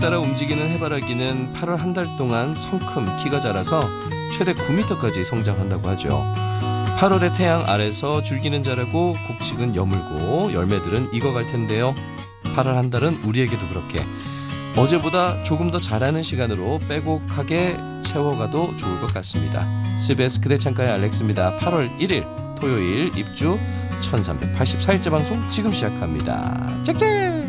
따라 움직이는 해바라기는 8월 한 달 동안 성큼 키가 자라서 최대 9m까지 성장한다고 하죠. 8월에 태양 아래서 줄기는 자라고 곡식은 여물고 열매들은 익어갈 텐데요. 8월 한 달은 우리에게도 그렇게 어제보다 조금 더 잘하는 시간으로 빼곡하게 채워가도 좋을 것 같습니다. CBS 그대 창가의 알렉스입니다. 8월 1일 토요일 입주 1384일째 방송 지금 시작합니다. 짹짹.